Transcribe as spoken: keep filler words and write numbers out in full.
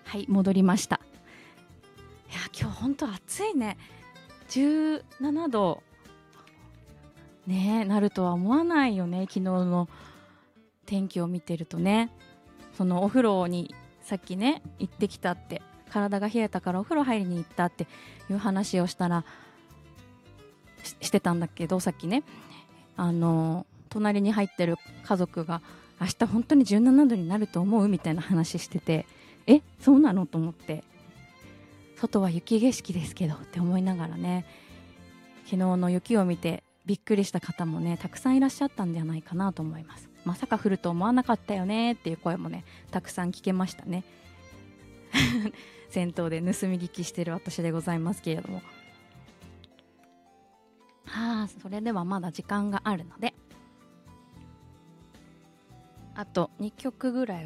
はい戻りました。いや今日ほんと暑いね。じゅうななどねなるとは思わないよね。昨日の天気を見てるとね。そのお風呂にさっきね行ってきたって、体が冷えたからお風呂入りに行ったっていう話をしたら し, してたんだけど、さっきねあの隣に入ってる家族が明日本当にじゅうななどになると思うみたいな話してて、えそうなのと思って、外は雪景色ですけどって思いながらね、昨日の雪を見てびっくりした方もねたくさんいらっしゃったんじゃないかなと思います。まさか降ると思わなかったよねっていう声もねたくさん聞けましたね先頭で盗み聞きしてる私でございますけれども、はあそれではまだ時間があるのであとにきょくぐらい